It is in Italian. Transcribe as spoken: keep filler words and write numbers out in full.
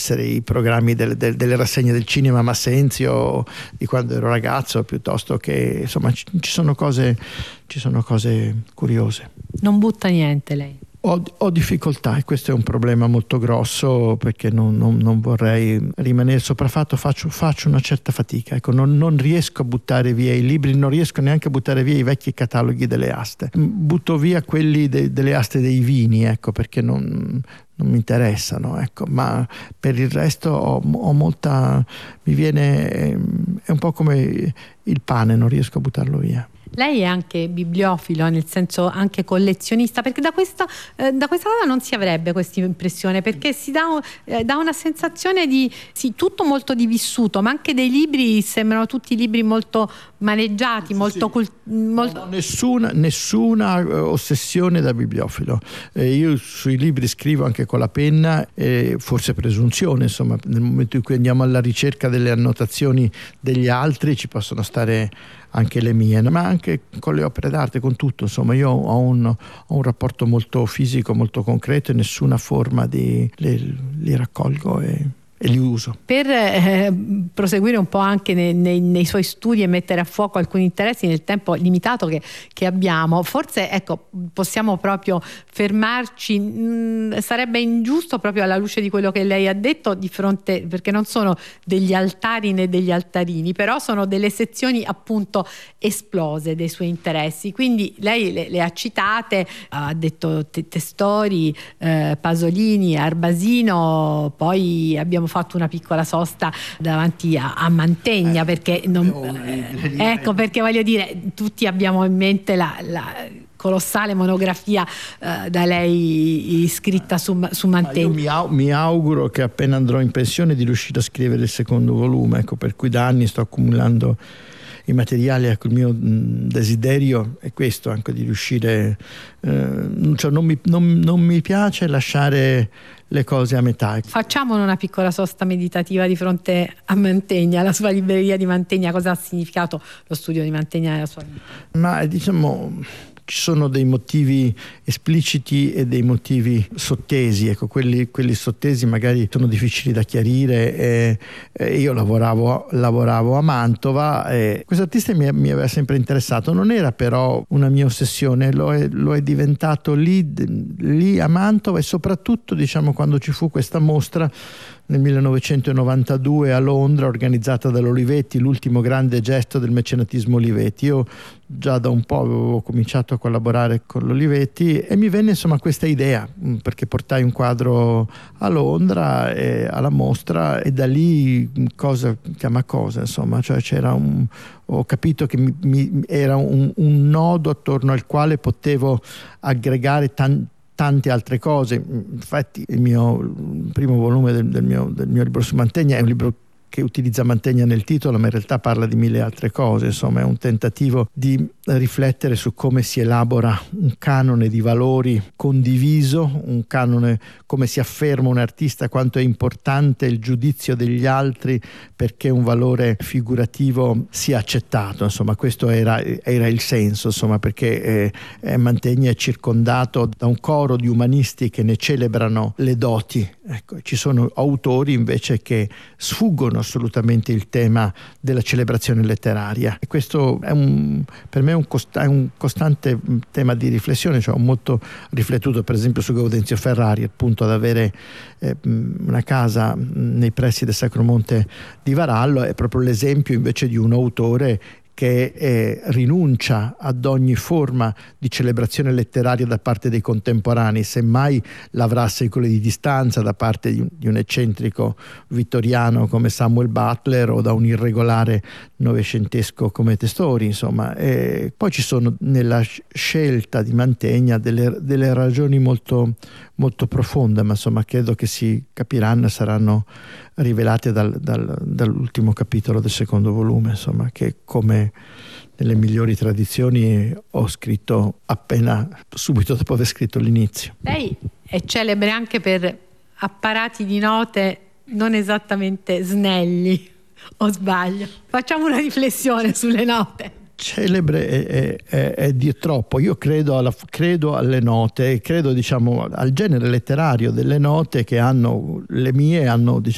essere i programmi del, del, delle rassegne del cinema Massenzio di quando ero ragazzo, piuttosto che insomma ci, ci sono cose ci sono cose curiose. Non butta niente lei? Ho, ho difficoltà, e questo è un problema molto grosso, perché non, non, non vorrei rimanere sopraffatto, faccio, faccio una certa fatica, ecco, non, non riesco a buttare via i libri, non riesco neanche a buttare via i vecchi cataloghi delle aste, butto via quelli de, delle aste dei vini, ecco, perché non, non mi interessano, ecco, ma per il resto ho, ho molta, mi viene, è un po' come il pane, non riesco a buttarlo via. Lei è anche bibliofilo, nel senso anche collezionista, perché da questa, eh, da questa cosa non si avrebbe questa impressione, perché si dà, eh, dà una sensazione di sì, tutto molto di vissuto, ma anche dei libri sembrano tutti libri molto maneggiati, molto, sì. cult- molto... No, nessuna, nessuna ossessione da bibliofilo. Eh, io sui libri scrivo anche con la penna, eh, forse presunzione, insomma, nel momento in cui andiamo alla ricerca delle annotazioni degli altri ci possono stare anche le mie, ma anche con le opere d'arte, con tutto, insomma io ho un, ho un rapporto molto fisico, molto concreto, e nessuna forma di li, li raccolgo e e li uso. Per eh, proseguire un po' anche nei, nei, nei suoi studi e mettere a fuoco alcuni interessi nel tempo limitato che, che abbiamo, forse ecco possiamo proprio fermarci, mh, sarebbe ingiusto proprio alla luce di quello che lei ha detto, di fronte, perché non sono degli altari né degli altarini, però sono delle sezioni appunto esplose dei suoi interessi, quindi lei le, le ha citate, ha detto Testori, eh, Pasolini, Arbasino, poi abbiamo fatto una piccola sosta davanti a, a Mantegna, perché non, eh, ecco perché voglio dire, tutti abbiamo in mente la, la colossale monografia eh, da lei scritta su, su Mantegna. Io mi, au- mi auguro che appena andrò in pensione di riuscire a scrivere il secondo volume, ecco, per cui da anni sto accumulando i materiali. Ecco, il mio desiderio è questo, anche di riuscire, eh, cioè non mi, non, non mi piace lasciare le cose a metà. Facciamo una piccola sosta meditativa di fronte a Mantegna, la sua libreria di Mantegna. Cosa ha significato lo studio di Mantegna nella sua vita? Ma diciamo ci sono dei motivi espliciti e dei motivi sottesi, ecco, quelli, quelli sottesi magari sono difficili da chiarire. E, e io lavoravo, lavoravo a Mantova e questo artista mi, mi aveva sempre interessato, non era però una mia ossessione, lo è, lo è diventato lì, lì a Mantova, e soprattutto diciamo quando ci fu questa mostra nel millenovecentonovantadue a Londra, organizzata dall'Olivetti, l'ultimo grande gesto del mecenatismo Olivetti. Io già da un po' avevo cominciato a collaborare con l'Olivetti e mi venne insomma questa idea, perché portai un quadro a Londra e alla mostra, e da lì cosa chiama cosa, insomma, cioè c'era un, ho capito che mi, mi, era un, un nodo attorno al quale potevo aggregare tanti tante altre cose. Infatti il mio il primo volume del, del, mio, del mio libro su Mantegna è un libro che utilizza Mantegna nel titolo, ma in realtà parla di mille altre cose. Insomma, è un tentativo di riflettere su come si elabora un canone di valori condiviso, un canone, come si afferma un artista, quanto è importante il giudizio degli altri perché un valore figurativo sia accettato. Insomma, questo era, era il senso, insomma, perché eh, Mantegna è circondato da un coro di umanisti che ne celebrano le doti. Ecco, ci sono autori invece che sfuggono assolutamente il tema della celebrazione letteraria, e questo è un, per me è un, costa- è un costante tema di riflessione. Cioè, ho molto riflettuto per esempio su Gaudenzio Ferrari, appunto ad avere eh, una casa nei pressi del Sacro Monte di Varallo è proprio l'esempio invece di un autore che eh, rinuncia ad ogni forma di celebrazione letteraria da parte dei contemporanei, semmai l'avrà a secoli di distanza da parte di un, di un eccentrico vittoriano come Samuel Butler o da un irregolare novecentesco come Testori, insomma. E poi ci sono nella scelta di Mantegna delle, delle ragioni molto, molto profonde, ma insomma credo che si capiranno e saranno rivelate dal, dal, dall'ultimo capitolo del secondo volume, insomma, che come nelle migliori tradizioni ho scritto appena subito dopo aver scritto l'inizio. Lei è celebre anche per apparati di note non esattamente snelli, o sbaglio? Facciamo una riflessione sulle note. Celebre è, è, è di troppo. Io credo, alla, credo alle note, credo diciamo al genere letterario delle note, che hanno le mie hanno diciamo,